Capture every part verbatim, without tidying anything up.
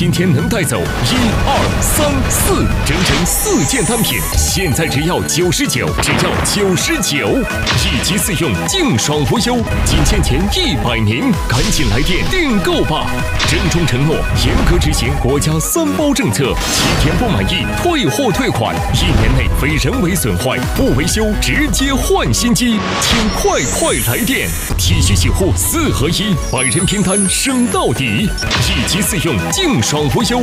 今天能带走一二三四，整整四件单品，现在只要九十九，只要九十九，一机四用，净爽无忧，仅欠前一百名，赶紧来电订购吧！郑重承诺，严格执行国家三包政策，七天不满意退货退款，一年内非人为损坏不维修直接换新机，请快快来电！剃须洗护四合一，百人拼单省到底，一机四用，净爽无忧。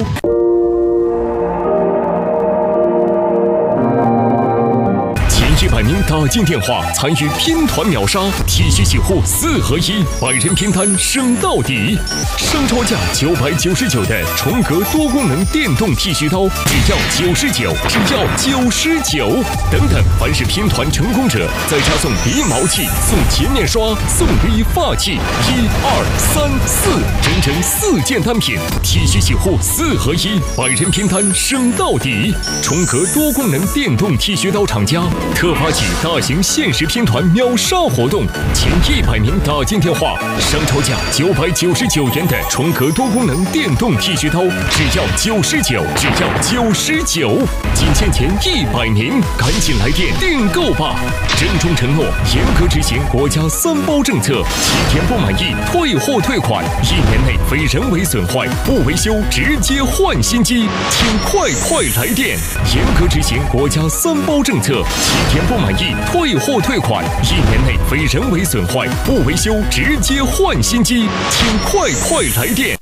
一百名打进电话参与拼团秒杀，剃须洗护四合一，百人拼单省到底。商超价九百九十九的重格多功能电动剃须刀，只要九十九，只要九十九。等等，凡是拼团成功者，再加送鼻毛器、送洁面刷、送理发器，一二三四，整整四件单品，剃须洗护四合一，百人拼单省到底。重格多功能电动剃须刀厂家特发起大型限时拼团秒杀活动，前一百名打进电话，商超价九百九十九元的重格多功能电动剃须刀，只要九十九，只要九十九，仅欠前一百名，赶紧来电订购吧！郑重承诺，严格执行国家三包政策，七天不满意退货退款，一年内非人为损坏不维修直接换新机，请快快来电！严格执行国家三包政策，七天不满意退货退款，一年内非人为损坏不维修直接换新机，请快快来电！